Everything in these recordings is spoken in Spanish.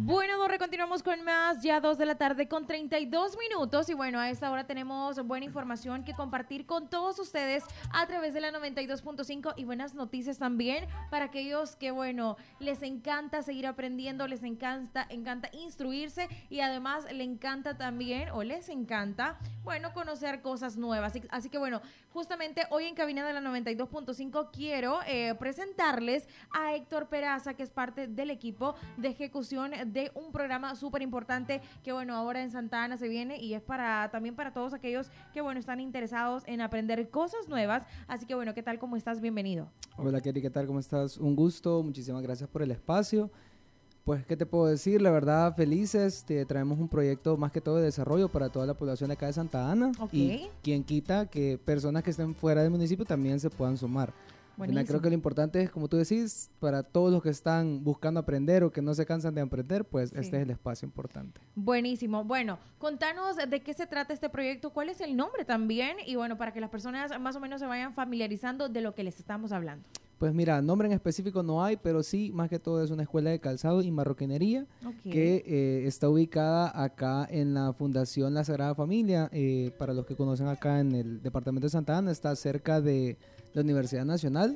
Bueno, Dorre, continuamos con más, ya 2 de la tarde con 32 minutos y bueno, a esta hora tenemos buena información que compartir con todos ustedes a través de la 92.5 y buenas noticias también para aquellos que, bueno, les encanta seguir aprendiendo, les encanta instruirse y además le encanta también, o les encanta, bueno, conocer cosas nuevas. Así que bueno, justamente hoy en cabina de la 92.5 quiero presentarles a Héctor Peraza, que es parte del equipo de ejecución de un programa súper importante que, bueno, ahora en Santa Ana se viene y es también para todos aquellos que, bueno, están interesados en aprender cosas nuevas. Así que, bueno, ¿qué tal? ¿Cómo estás? Bienvenido. Hola, Kelly, ¿qué tal? ¿Cómo estás? Un gusto, muchísimas gracias por el espacio. Pues, ¿qué te puedo decir? La verdad, felices, te traemos un proyecto más que todo de desarrollo para toda la población de acá de Santa Ana. Y quien quita que personas que estén fuera del municipio también se puedan sumar. Buenísimo. Creo que lo importante es, como tú decís, para todos los que están buscando aprender o que no se cansan de aprender, pues sí, este es el espacio importante. Buenísimo. Bueno, contanos de qué se trata este proyecto, cuál es el nombre también y bueno, para que las personas más o menos se vayan familiarizando de lo que les estamos hablando. Pues mira, nombre en específico no hay, pero sí, más que todo es una escuela de calzado y marroquinería que está ubicada acá en la Fundación La Sagrada Familia. Para los que conocen acá en el departamento de Santa Ana, está cerca de la Universidad Nacional.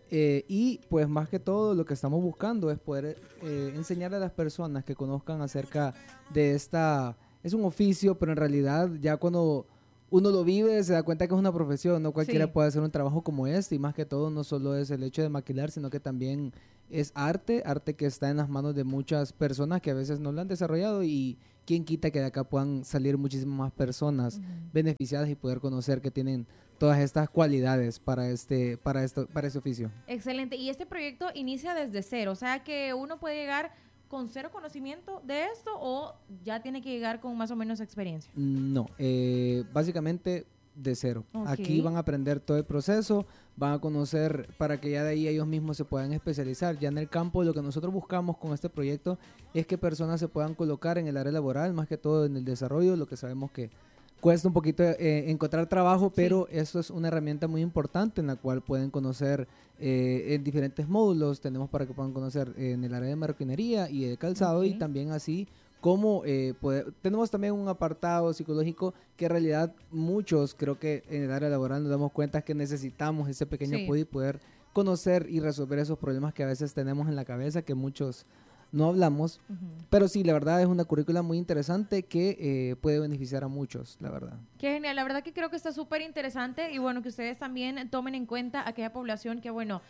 Y pues más que todo lo que estamos buscando es poder enseñar a las personas que conozcan acerca de esta... Es un oficio, pero en realidad ya cuando uno lo vive, se da cuenta que es una profesión, no cualquiera puede hacer un trabajo como este, y más que todo no solo es el hecho de maquilar, sino que también es arte que está en las manos de muchas personas que a veces no lo han desarrollado, y quién quita que de acá puedan salir muchísimas más personas beneficiadas y poder conocer que tienen todas estas cualidades para este oficio. Excelente, y este proyecto inicia desde cero, o sea que uno puede llegar con cero conocimiento de esto o ya tiene que llegar con más o menos experiencia. No, básicamente de cero. Aquí van a aprender todo el proceso, van a conocer para que ya de ahí ellos mismos se puedan especializar. Ya en el campo, lo que nosotros buscamos con este proyecto es que personas se puedan colocar en el área laboral, más que todo en el desarrollo, lo que sabemos que cuesta un poquito encontrar trabajo, pero eso es una herramienta muy importante en la cual pueden conocer en diferentes módulos. Tenemos para que puedan conocer en el área de marroquinería y de calzado, y también así como tenemos también un apartado psicológico que en realidad muchos, creo que en el área laboral nos damos cuenta que necesitamos ese pequeño apoyo y poder conocer y resolver esos problemas que a veces tenemos en la cabeza, que muchos no hablamos, pero sí, la verdad es una currícula muy interesante que puede beneficiar a muchos, la verdad. Qué genial, la verdad que creo que está súper interesante y bueno, que ustedes también tomen en cuenta a aquella población que bueno,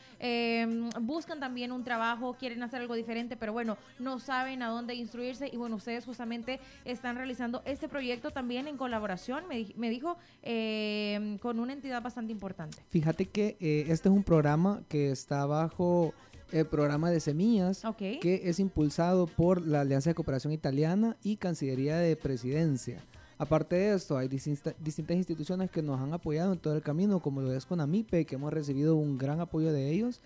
buscan también un trabajo, quieren hacer algo diferente, pero bueno, no saben a dónde instruirse y bueno, ustedes justamente están realizando este proyecto también en colaboración, me dijo, con una entidad bastante importante. Fíjate que este es un programa que está bajo el programa de semillas, que es impulsado por la Alianza de Cooperación Italiana y Cancillería de Presidencia. Aparte de esto, hay distintas instituciones que nos han apoyado en todo el camino, como lo es CONAMIPE, que hemos recibido un gran apoyo de ellos,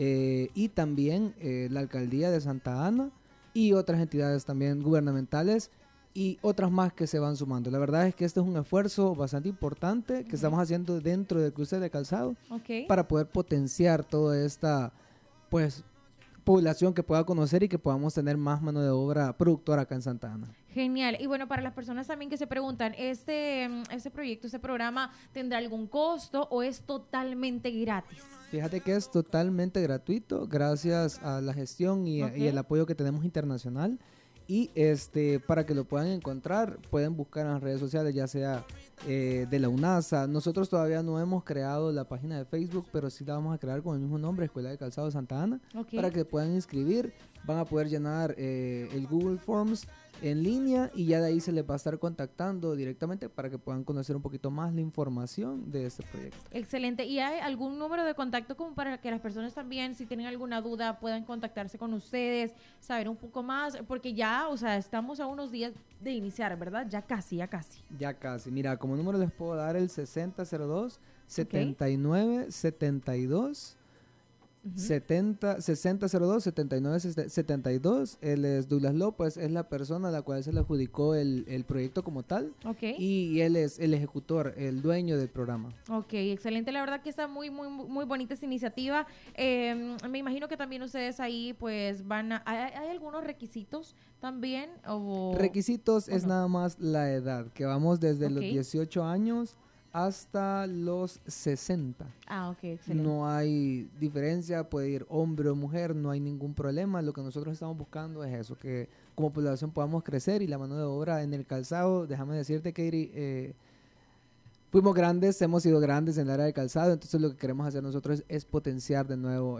y también la Alcaldía de Santa Ana y otras entidades también gubernamentales y otras más que se van sumando. La verdad es que este es un esfuerzo bastante importante que estamos haciendo dentro del cruce de calzado para poder potenciar toda esta pues población que pueda conocer y que podamos tener más mano de obra productora acá en Santa Ana. Genial. Y bueno, para las personas también que se preguntan, ¿este proyecto, este programa tendrá algún costo o es totalmente gratis? Fíjate que es totalmente gratuito gracias a la gestión y el apoyo que tenemos internacional. Y para que lo puedan encontrar, pueden buscar en las redes sociales, ya sea de la UNASA. Nosotros todavía no hemos creado la página de Facebook, pero sí la vamos a crear con el mismo nombre, Escuela de Calzado Santa Ana, para que puedan inscribir. Van a poder llenar el Google Forms en línea y ya de ahí se les va a estar contactando directamente para que puedan conocer un poquito más la información de este proyecto. Excelente. ¿Y hay algún número de contacto como para que las personas también, si tienen alguna duda, puedan contactarse con ustedes, saber un poco más? Porque ya, o sea, estamos a unos días de iniciar, ¿verdad? Ya casi. Ya casi. Mira, como número les puedo dar el 6002-7972. 6002-7972. Él es Douglas López, es la persona a la cual se le adjudicó el proyecto como tal. Okay. Y él es el ejecutor, el dueño del programa. Ok, excelente. La verdad que está muy, muy, muy bonita esta iniciativa. Me imagino que también ustedes ahí pues van a... ¿Hay algunos requisitos también? Requisitos es nada más la edad, que vamos desde los 18 años hasta los 60. Ah, ok, excelente. No hay diferencia, puede ir hombre o mujer, no hay ningún problema. Lo que nosotros estamos buscando es eso, que como población podamos crecer y la mano de obra en el calzado, déjame decirte, Katie, fuimos grandes, hemos sido grandes en el área de calzado, entonces lo que queremos hacer nosotros es potenciar de nuevo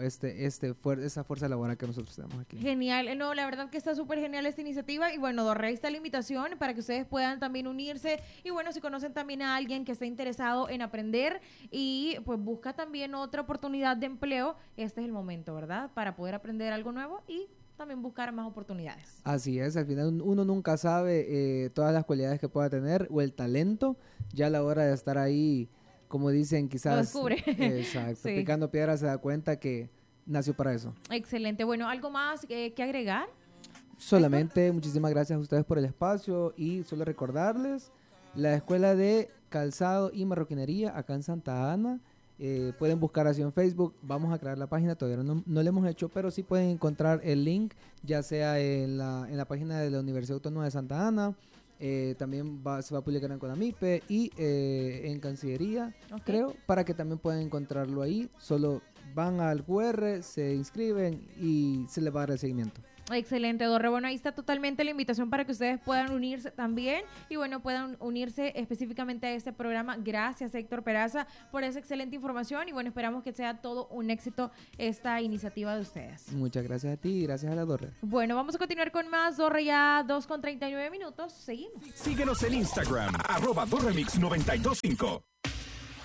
esa fuerza laboral que nosotros tenemos aquí. Genial, no, la verdad que está súper genial esta iniciativa y bueno, Dorrey, está la invitación para que ustedes puedan también unirse y bueno, si conocen también a alguien que esté interesado en aprender y pues busca también otra oportunidad de empleo, este es el momento, ¿verdad? Para poder aprender algo nuevo y también buscar más oportunidades. Así es, al final uno nunca sabe todas las cualidades que pueda tener o el talento, ya a la hora de estar ahí, como dicen, quizás... Lo descubre. Exacto, sí. Picando piedra se da cuenta que nació para eso. Excelente, bueno, ¿algo más que agregar? Solamente muchísimas gracias a ustedes por el espacio y solo recordarles, la Escuela de Calzado y Marroquinería acá en Santa Ana. Pueden buscar así en Facebook, vamos a crear la página, todavía no lo hemos hecho, pero sí pueden encontrar el link, ya sea en la página de la Universidad Autónoma de Santa Ana, también se va a publicar en Conamipe y en Cancillería, creo, para que también puedan encontrarlo ahí, solo van al QR, se inscriben y se les va a dar el seguimiento. Excelente, Dorre. Bueno, ahí está totalmente la invitación para que ustedes puedan unirse también y bueno, puedan unirse específicamente a este programa. Gracias, Héctor Peraza, por esa excelente información y bueno, esperamos que sea todo un éxito esta iniciativa de ustedes. Muchas gracias a ti y gracias a la Dorre. Bueno, vamos a continuar con más, Dorre, ya 2:39. Seguimos. Síguenos en Instagram, @Dorremix925.